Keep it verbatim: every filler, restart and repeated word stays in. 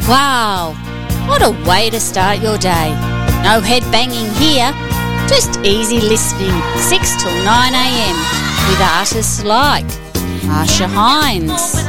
Wow, what a way to start your day. No head banging here, just easy listening, six till nine a m with artists like Marsha Hines,